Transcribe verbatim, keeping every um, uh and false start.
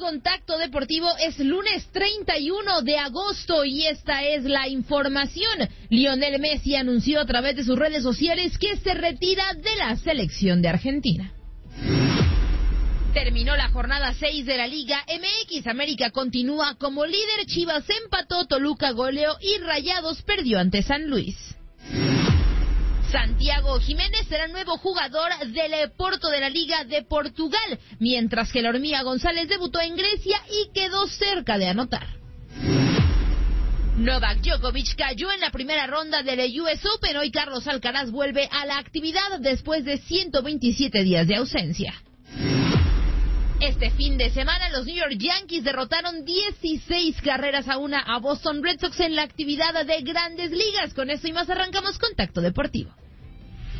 Contacto Deportivo. Es lunes treinta y uno de agosto y esta es la información. Lionel Messi anunció a través de sus redes sociales que se retira de la selección de Argentina. Terminó la jornada seis de la Liga M X. América continúa como líder, Chivas empató, Toluca goleó y Rayados perdió ante San Luis. Santiago Jiménez será nuevo jugador del Porto de la Liga de Portugal, mientras que la Hormiga González debutó en Grecia y quedó cerca de anotar. Novak Djokovic cayó en la primera ronda del U S Open. Hoy Carlos Alcaraz vuelve a la actividad después de ciento veintisiete días de ausencia. Este fin de semana los New York Yankees derrotaron dieciséis carreras a una a Boston Red Sox en la actividad de Grandes Ligas. Con esto y más arrancamos Contacto Deportivo.